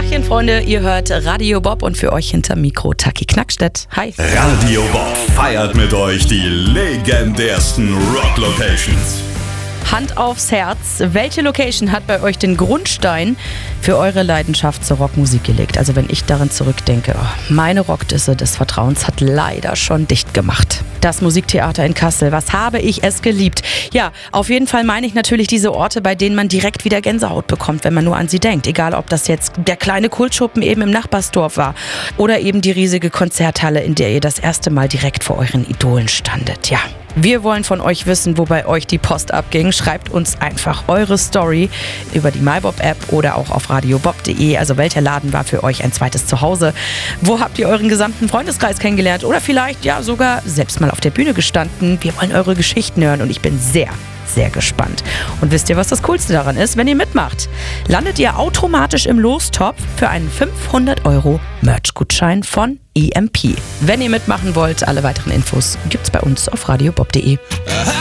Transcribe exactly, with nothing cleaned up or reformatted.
Tachchen, Freunde, ihr hört Radio Bob und für euch hinter Mikro Taki Knackstedt. Hi. Radio Bob feiert mit euch die legendärsten Rock-Locations. Hand aufs Herz, welche Location hat bei euch den Grundstein für eure Leidenschaft zur Rockmusik gelegt? Also wenn ich daran zurückdenke, oh, meine Rockdisse des Vertrauens hat leider schon dicht gemacht. Das Musiktheater in Kassel, was habe ich es geliebt? Ja, auf jeden Fall meine ich natürlich diese Orte, bei denen man direkt wieder Gänsehaut bekommt, wenn man nur an sie denkt. Egal, ob das jetzt der kleine Kultschuppen eben im Nachbarsdorf war oder eben die riesige Konzerthalle, in der ihr das erste Mal direkt vor euren Idolen standet. Ja. Wir wollen von euch wissen, wo bei euch die Post abging. Schreibt uns einfach eure Story über die MyBob-App oder auch auf radiobob punkt de. Also welcher Laden war für euch ein zweites Zuhause? Wo habt ihr euren gesamten Freundeskreis kennengelernt? Oder vielleicht ja sogar selbst mal auf der Bühne gestanden? Wir wollen eure Geschichten hören und ich bin sehr, sehr gespannt. Und wisst ihr, was das Coolste daran ist? Wenn ihr mitmacht, landet ihr automatisch im Lostopf für einen fünfhundert Euro Merch-Gutschein von E M P. Wenn ihr mitmachen wollt, alle weiteren Infos gibt's bei uns auf radiobob punkt de.